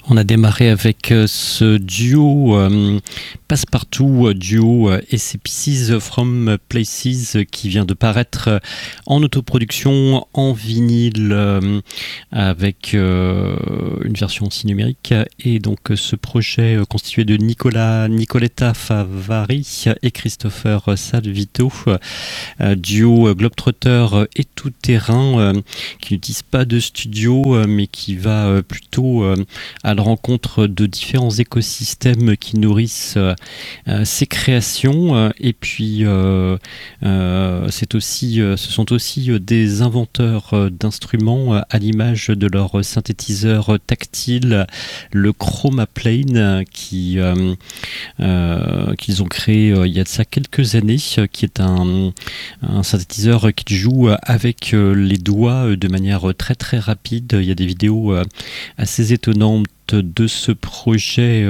On a démarré avec ce duo Passepartout, duo SCPCs from Places qui vient de paraître en autoproduction, en vinyle, avec une version aussi numérique. Et donc ce projet constitué de Nicoletta Favari et Christopher Salvito, duo globetrotter et tout-terrain, qui n'utilise pas de studio mais qui va plutôt à la rencontre de différents écosystèmes qui nourrissent ses créations. Et puis ce sont aussi des inventeurs d'instruments à l'image de leur synthétiseur tactile, le Chromaplane, qu'ils ont créé il y a de ça quelques années, qui est un synthétiseur qui joue avec les doigts de manière très très rapide. Il y a des vidéos assez étonnantes de ce projet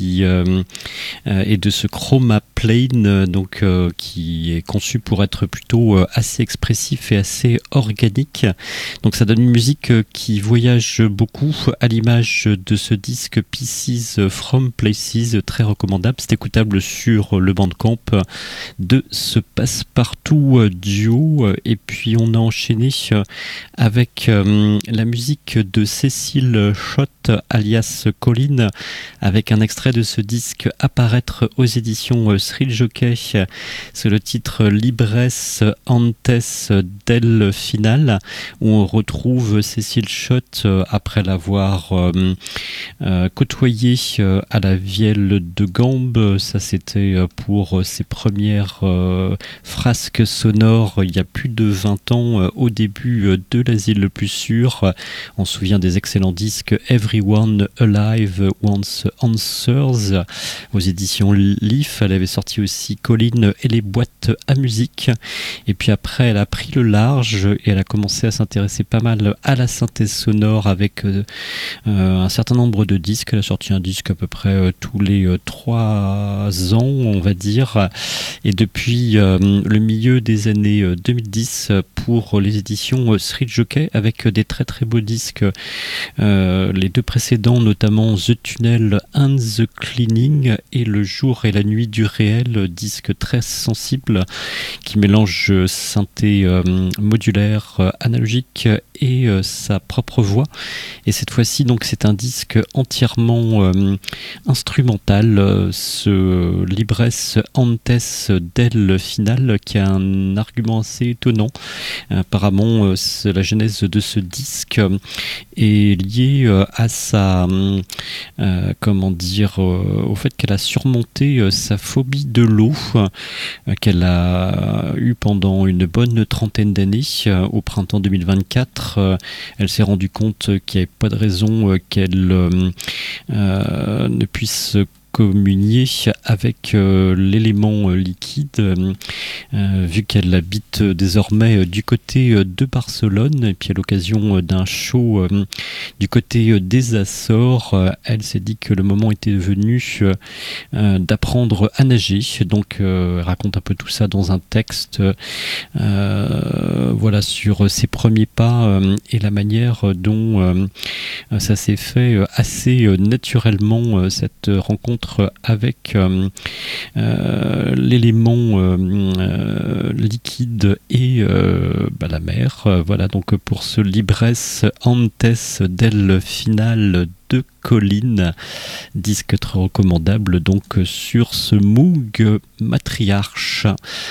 et de ce Chromaplane, donc qui est conçu pour être plutôt assez expressif et assez organique. Donc ça donne une musique qui voyage beaucoup, à l'image de ce disque Pieces from Places, très recommandable. C'est écoutable sur le Bandcamp de ce Passepartout duo. Et puis on a enchaîné avec la musique de Cécile Schott alias Colline, avec un extrait de ce disque à paraître aux éditions Thrill Jockey. C'est le titre Libres Antes del Final, où on retrouve Cécile Schott après l'avoir côtoyée à la Vielle de Gambe. Ça, c'était pour ses premières frasques sonores il y a plus de 20 ans, au début de l'Asile le plus sûr. On se souvient des excellents disques Everyone Alive Wants Answers aux éditions Leaf. Elle avait sorti aussi Colline et les boîtes à musique. Et puis après, elle a pris le large et elle a commencé à s'intéresser pas mal à la synthèse sonore avec un certain nombre de disques. Elle a sorti un disque à peu près tous les 3 ans, on va dire. Et depuis le milieu des années 2010, pour les éditions Street Jockey, avec des très très beaux disques. Les deux précédents, notamment The Tunnel and the Cleaning et Le jour et la nuit du réel, disque très sensible qui mélange synthé modulaire, analogique et sa propre voix. Et cette fois-ci, donc, c'est un disque entièrement instrumental, ce Libres Antes del Final, qui a un argument assez étonnant. Apparemment, la genèse de ce disque est liée à sa au fait qu'elle a surmonté sa phobie de l'eau, qu'elle a eu pendant une bonne trentaine d'années. Au printemps 2024, elle s'est rendue compte qu'il n'y avait pas de raison qu'elle ne puisse communier avec l'élément liquide, vu qu'elle habite désormais du côté de Barcelone. Et puis à l'occasion d'un show du côté des Açores, elle s'est dit que le moment était venu d'apprendre à nager. Donc elle raconte un peu tout ça dans un texte voilà, sur ses premiers pas et la manière dont ça s'est fait assez naturellement, cette rencontre avec l'élément liquide et la mer. Voilà donc pour ce Libres Antes del Final de Colline, disque très recommandable donc sur ce Moog Matriarche.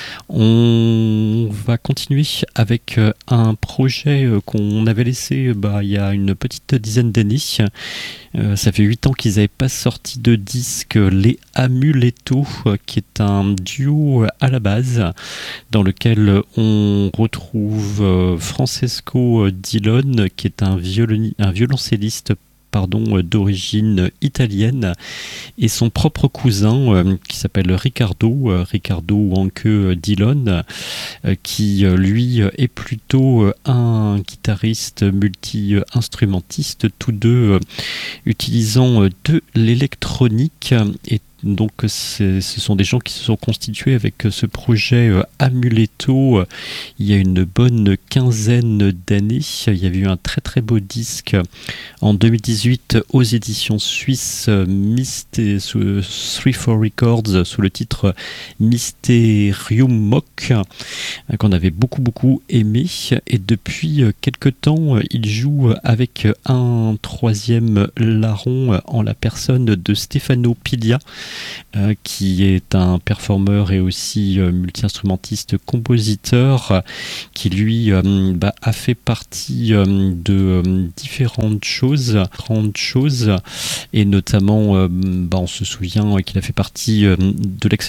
On va continuer avec un projet qu'on avait laissé il y a une petite dizaine d'années. Ça fait 8 ans qu'ils n'avaient pas sorti de disque, les Amuletto, qui est un duo à la base dans lequel on retrouve Francesco Dillon, qui est un violoncelliste d'origine italienne, et son propre cousin qui s'appelle Riccardo Anke Dillon, qui lui est plutôt un guitariste multi-instrumentiste, tous deux utilisant de l'électronique et donc ce sont des gens qui se sont constitués avec ce projet Amuletto il y a une bonne quinzaine d'années. Il y avait eu un très très beau disque en 2018 aux éditions suisses 3-4 Records sous le titre Mysterium Mock, qu'on avait beaucoup beaucoup aimé, et depuis quelque temps il joue avec un troisième larron en la personne de Stefano Pilia, qui est un performeur et aussi multi-instrumentiste compositeur, qui lui a fait partie de différentes choses, et notamment on se souvient qu'il a fait partie de l'excellent